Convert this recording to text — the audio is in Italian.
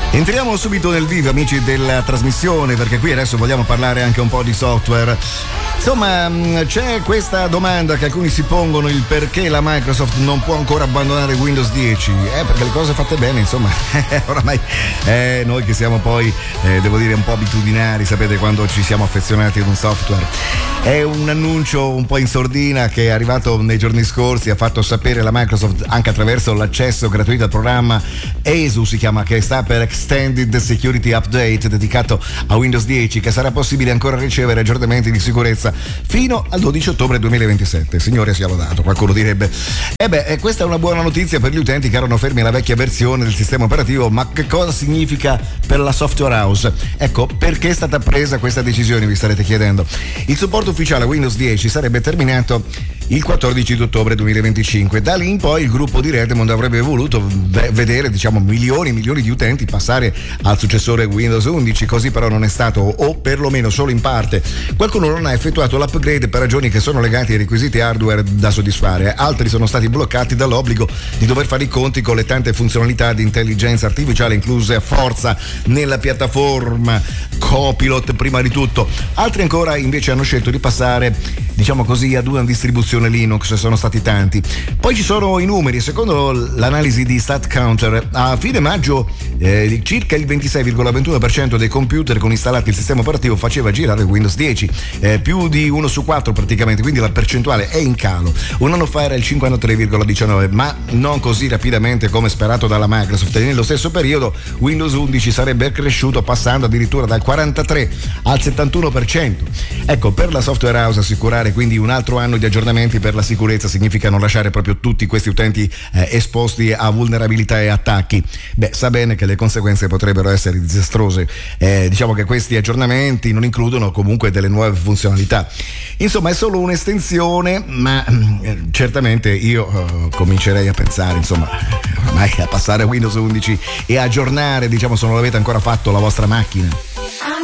Entriamo subito nel vivo, amici della trasmissione, perché qui adesso vogliamo parlare anche un po' di software. Insomma, c'è questa domanda che alcuni si pongono: il perché la Microsoft non può ancora abbandonare Windows 10? Perché le cose fatte bene, insomma, oramai noi che siamo poi, devo dire, un po' abitudinari, sapete, quando ci siamo affezionati ad un software. È un annuncio un po' in sordina che è arrivato nei giorni scorsi, ha fatto sapere la Microsoft anche attraverso l'accesso gratuito al programma ESU, si chiama, che sta per Extended Security Update, dedicato a Windows 10, che sarà possibile ancora ricevere aggiornamenti di sicurezza fino al 12 ottobre 2027. Signore sia lodato, qualcuno direbbe. Questa è una buona notizia per gli utenti che erano fermi alla vecchia versione del sistema operativo, ma che cosa significa per la software house? Ecco, perché è stata presa questa decisione, vi starete chiedendo. Il supporto ufficiale a Windows 10 sarebbe terminato il 14 di ottobre 2025. Da lì in poi il gruppo di Redmond avrebbe voluto vedere, diciamo, milioni di utenti passare al successore Windows 11, così però non è stato, o perlomeno solo in parte. Qualcuno non ha effettuato l'upgrade per ragioni che sono legate ai requisiti hardware da soddisfare, altri sono stati bloccati dall'obbligo di dover fare i conti con le tante funzionalità di intelligenza artificiale incluse a forza nella piattaforma Copilot prima di tutto. Altri ancora invece hanno scelto di passare, diciamo così, ad una distribuzione Linux, sono stati tanti. Poi ci sono i numeri. Secondo l'analisi di StatCounter, a fine maggio circa il 26,21% dei computer con installati il sistema operativo faceva girare Windows 10, più di 1 su 4 praticamente, quindi la percentuale è in calo. Un anno fa era il 53,19%, ma non così rapidamente come sperato dalla Microsoft. E nello stesso periodo Windows 11 sarebbe cresciuto, passando addirittura dal 43 al 71%. Ecco, per la software house assicurare quindi un altro anno di aggiornamenti per la sicurezza significa non lasciare proprio tutti questi utenti esposti a vulnerabilità e attacchi. Sa bene che le conseguenze potrebbero essere disastrose. Diciamo che questi aggiornamenti non includono comunque delle nuove funzionalità. Insomma, è solo un'estensione, ma certamente io comincerei a pensare, insomma, ormai a passare a Windows 11 e aggiornare, diciamo, se non l'avete ancora fatto, la vostra macchina.